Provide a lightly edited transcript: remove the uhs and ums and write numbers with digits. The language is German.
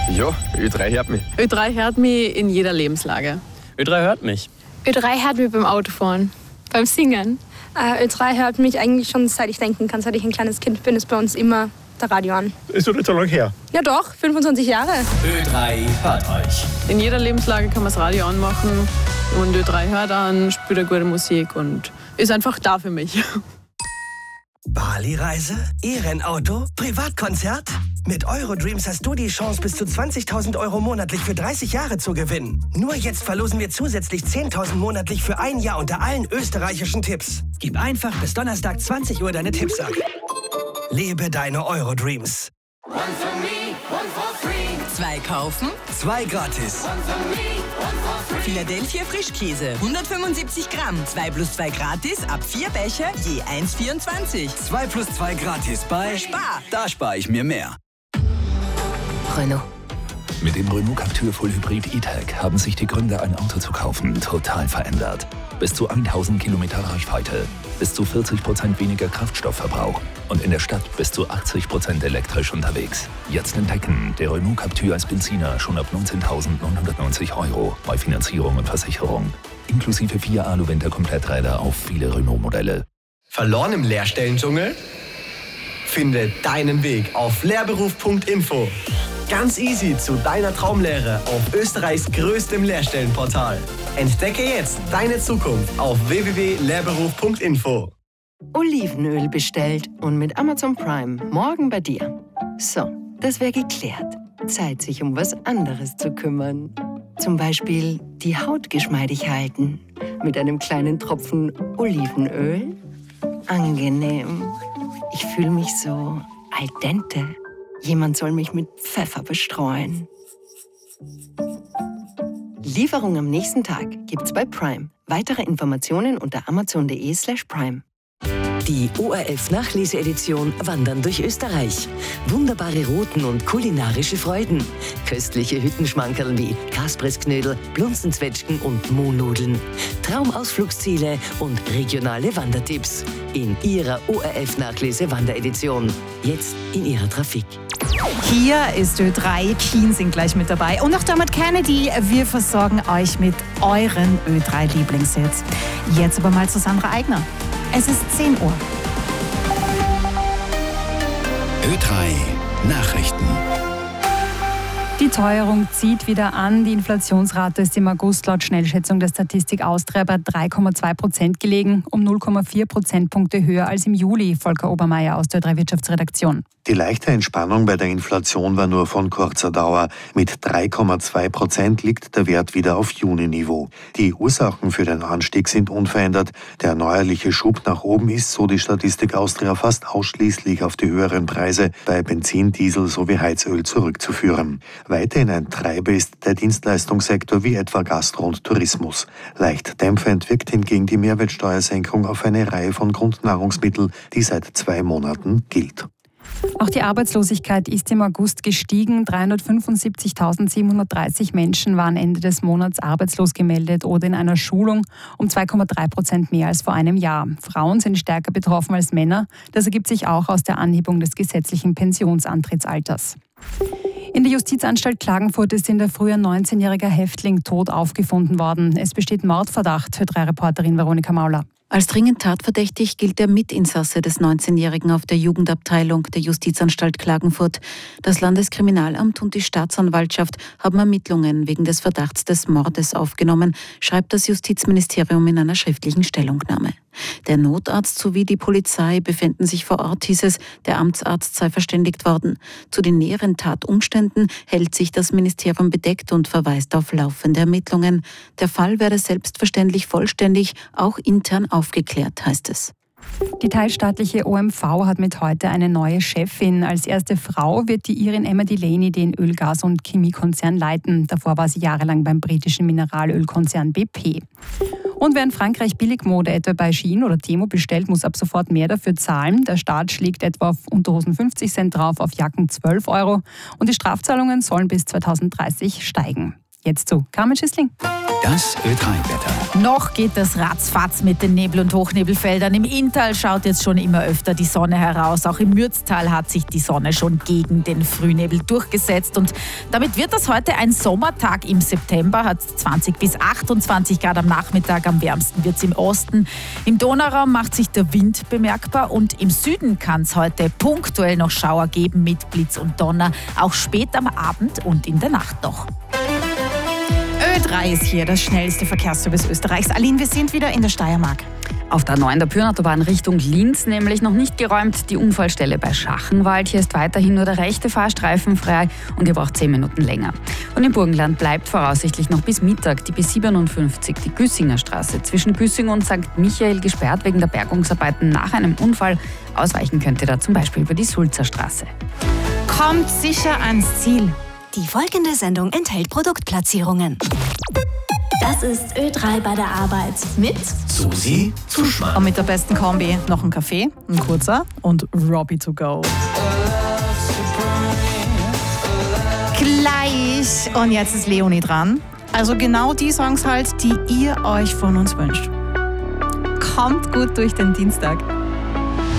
Ja, Ö3 hört mich. Ö3 hört mich in jeder Lebenslage. Ö3 hört mich. Ö3 hört mich beim Autofahren, beim Singen. Ö3 hört mich eigentlich schon seit ich denken kann, seit ich ein kleines Kind bin, ist bei uns immer der Radio an. Ist doch nicht so lange her. Ja doch, 25 Jahre. Ö3 hört euch. In jeder Lebenslage kann man das Radio anmachen und Ö3 hört an, spielt eine gute Musik und ist einfach da für mich. Bali-Reise? E-Rennauto? Privatkonzert? Mit Eurodreams hast du die Chance, bis zu 20.000 € monatlich für 30 Jahre zu gewinnen. Nur jetzt verlosen wir zusätzlich 10.000 monatlich für ein Jahr unter allen österreichischen Tipps. Gib einfach bis Donnerstag 20 Uhr deine Tipps ab. Lebe deine Eurodreams. One for me, one for free. 2 kaufen, 2 gratis. One for me, one for free. Philadelphia Frischkäse, 175 Gramm, 2 plus 2 gratis, ab 4 Becher, je 1,24. 2 plus 2 gratis bei Spar. Da spare ich mir mehr. Renault. Mit dem Renault Captur Full Hybrid E-Tech haben sich die Gründe, ein Auto zu kaufen, total verändert. Bis zu 1000 Kilometer Reichweite, bis zu 40% weniger Kraftstoffverbrauch und in der Stadt bis zu 80% elektrisch unterwegs. Jetzt entdecken, der Renault Captur als Benziner schon ab 19.990 € bei Finanzierung und Versicherung. Inklusive 4 Alu-Winter-Kompletträder auf viele Renault-Modelle. Verloren im Lehrstellendschungel? Finde deinen Weg auf lehrberuf.info. Ganz easy zu deiner Traumlehre auf Österreichs größtem Lehrstellenportal. Entdecke jetzt deine Zukunft auf www.lehrberuf.info. Olivenöl bestellt und mit Amazon Prime morgen bei dir. So, das wäre geklärt. Zeit, sich um was anderes zu kümmern. Zum Beispiel die Haut geschmeidig halten. Mit einem kleinen Tropfen Olivenöl. Angenehm. Ich fühle mich so al dente. Jemand soll mich mit Pfeffer bestreuen. Lieferung am nächsten Tag gibt's bei Prime. Weitere Informationen unter amazon.de/prime. Die ORF-Nachleseedition Wandern durch Österreich. Wunderbare Routen und kulinarische Freuden. Köstliche Hüttenschmankerl wie Kasprisknödel, Blunzenzwetschgen und Mohnnudeln. Traumausflugsziele und regionale Wandertipps. In Ihrer ORF-Nachlese-Wanderedition. Jetzt in Ihrer Trafik. Hier ist Ö3, Keen sind gleich mit dabei. Und auch Dermot Kennedy, wir versorgen euch mit euren Ö3-Lieblingshits. Jetzt aber mal zu Sandra Eigner. Es ist 10 Uhr. Ö3 Nachrichten. Die Teuerung zieht wieder an. Die Inflationsrate ist im August laut Schnellschätzung der Statistik Austria bei 3,2% gelegen, um 0,4 Prozentpunkte höher als im Juli. Volker Obermeier aus der Ö3 Wirtschaftsredaktion. Die leichte Entspannung bei der Inflation war nur von kurzer Dauer. Mit 3,2% liegt der Wert wieder auf Juni-Niveau. Die Ursachen für den Anstieg sind unverändert. Der neuerliche Schub nach oben ist, so die Statistik Austria, fast ausschließlich auf die höheren Preise bei Benzin, Diesel sowie Heizöl zurückzuführen. Weiterhin ein Treiber ist der Dienstleistungssektor wie etwa Gastro und Tourismus. Leicht dämpfend wirkt hingegen die Mehrwertsteuersenkung auf eine Reihe von Grundnahrungsmitteln, die seit 2 Monaten gilt. Auch die Arbeitslosigkeit ist im August gestiegen. 375.730 Menschen waren Ende des Monats arbeitslos gemeldet oder in einer Schulung, um 2,3% mehr als vor einem Jahr. Frauen sind stärker betroffen als Männer. Das ergibt sich auch aus der Anhebung des gesetzlichen Pensionsantrittsalters. In der Justizanstalt Klagenfurt ist in der Früh ein 19-jähriger Häftling tot aufgefunden worden. Es besteht Mordverdacht, hört Reporterin Veronika Mauler. Als dringend tatverdächtig gilt der Mitinsasse des 19-Jährigen auf der Jugendabteilung der Justizanstalt Klagenfurt. Das Landeskriminalamt und die Staatsanwaltschaft haben Ermittlungen wegen des Verdachts des Mordes aufgenommen, schreibt das Justizministerium in einer schriftlichen Stellungnahme. Der Notarzt sowie die Polizei befinden sich vor Ort, hieß es, der Amtsarzt sei verständigt worden. Zu den näheren Tatumständen hält sich das Ministerium bedeckt und verweist auf laufende Ermittlungen. Der Fall werde selbstverständlich vollständig, auch intern aufgeklärt, heißt es. Die teilstaatliche OMV hat mit heute eine neue Chefin. Als erste Frau wird die Irin Emma Delaney den Öl-, Gas- und Chemiekonzern leiten. Davor war sie jahrelang beim britischen Mineralölkonzern BP. Und wer in Frankreich Billigmode etwa bei Shein oder Temu bestellt, muss ab sofort mehr dafür zahlen. Der Staat schlägt etwa auf Unterhosen 50 Cent drauf, auf Jacken 12 €. Und die Strafzahlungen sollen bis 2030 steigen. Jetzt zu Carmen Schissling. Das Ö3-Wetter. Noch geht das ratzfatz mit den Nebel- und Hochnebelfeldern. Im Inntal schaut jetzt schon immer öfter die Sonne heraus. Auch im Mürztal hat sich die Sonne schon gegen den Frühnebel durchgesetzt. Und damit wird das heute ein Sommertag im September. Hat 20 bis 28 Grad am Nachmittag. Am wärmsten wird es im Osten. Im Donauraum macht sich der Wind bemerkbar. Und im Süden kann es heute punktuell noch Schauer geben mit Blitz und Donner. Auch spät am Abend und in der Nacht noch. Ö3 ist hier, das schnellste Verkehrsservice Österreichs. Aline, wir sind wieder in der Steiermark. Auf der A9 der Pyrnautobahn Richtung Linz nämlich noch nicht geräumt. Die Unfallstelle bei Schachenwald. Hier ist weiterhin nur der rechte Fahrstreifen frei und ihr braucht 10 Minuten länger. Und im Burgenland bleibt voraussichtlich noch bis Mittag die B57, die Güssinger Straße, zwischen Güssing und St. Michael gesperrt wegen der Bergungsarbeiten nach einem Unfall. Ausweichen könnt ihr da zum Beispiel über die Sulzer Straße. Kommt sicher ans Ziel. Die folgende Sendung enthält Produktplatzierungen. Das ist Ö3 bei der Arbeit mit Susi Zuschmann. Und mit der besten Kombi noch ein Kaffee, ein kurzer und Robbie to go. Gleich. Und jetzt ist Leonie dran. Also genau die Songs halt, die ihr euch von uns wünscht. Kommt gut durch den Dienstag.